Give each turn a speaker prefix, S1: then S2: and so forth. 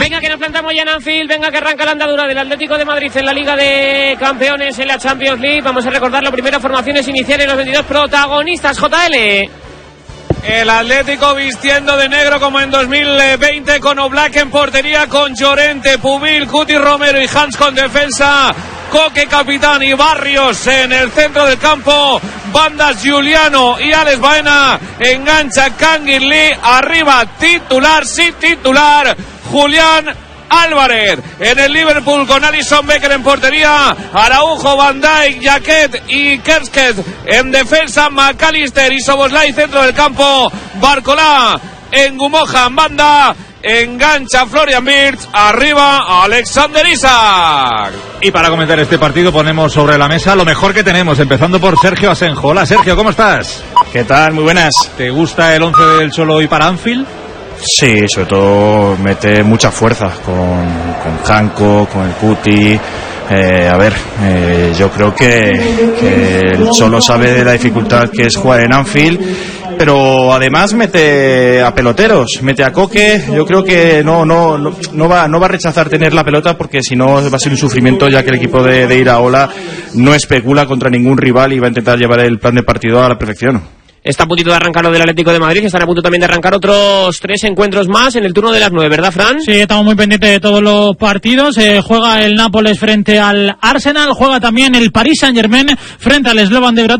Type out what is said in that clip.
S1: Venga, que nos plantamos ya en Anfield, venga, que arranca la andadura del Atlético de Madrid en la Liga de Campeones, en la Champions League. Vamos a recordar las primeras formaciones iniciales, los 22 protagonistas, JL.
S2: El Atlético vistiendo de negro como en 2020, con Oblak en portería, con Llorente, Pubil, Cuti Romero y Hans con defensa, Coque capitán y Barrios en el centro del campo, bandas Giuliano y Alex Baena, engancha Kangin Lee, arriba titular, sí titular, Julián Álvarez. En el Liverpool con Alisson Becker en portería, Araujo, Van Dijk, Jaquet y Kersket en defensa, McAllister y Soboslai centro del campo, Barcolá en Gumoja en banda, engancha Florian Wirtz, arriba Alexander Isak.
S3: Y para comentar este partido ponemos sobre la mesa lo mejor que tenemos, empezando por Sergio Asenjo. Hola Sergio, ¿cómo estás?
S4: ¿Qué tal? Muy buenas.
S3: ¿Te gusta el 11 del Cholo hoy para Anfield?
S4: Sí, sobre todo mete mucha fuerza con Janko, con el Cuti. Yo creo que el Cholo sabe de la dificultad que es jugar en Anfield, pero además mete a peloteros, mete a Coque. Yo creo que no va a rechazar tener la pelota, porque si no va a ser un sufrimiento, ya que el equipo de Iraola no especula contra ningún rival y va a intentar llevar el plan de partido a la perfección.
S1: Está a puntito de arrancar lo del Atlético de Madrid, están a punto también de arrancar otros 3 encuentros más en el turno de las 9, ¿verdad, Fran?
S5: Sí, estamos muy pendientes de todos los partidos. Juega el Nápoles frente al Arsenal, juega también el Paris Saint-Germain frente al Slovan de Bratislava.